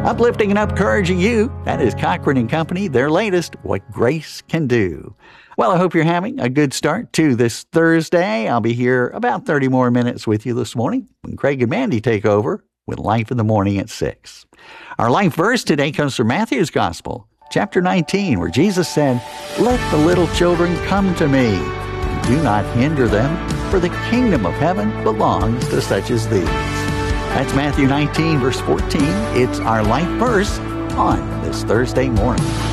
Uplifting and encouraging you. That is Cochran and Company, their latest, What Grace Can Do. Well, I hope you're having a good start to this Thursday. I'll be here about 30 more minutes with you this morning when Craig and Mandy take over with Life in the Morning at 6. Our life verse today comes from Matthew's Gospel, chapter 19, where Jesus said, "Let the little children come to me, and do not hinder them, for the kingdom of heaven belongs to such as these." That's Matthew 19, verse 14. It's our life verse on this Thursday morning.